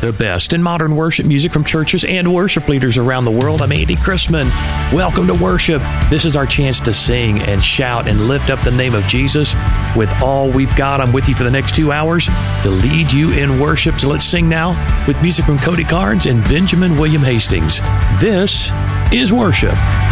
The best in modern worship music from churches and worship leaders around the world. I'm Andy Chrisman. Welcome to worship. This is our chance to sing and shout and lift up the name of Jesus with all we've got. I'm with you for the next 2 hours to lead you in worship. So let's sing now with music from Cody Carnes and Benjamin William Hastings. This is worship.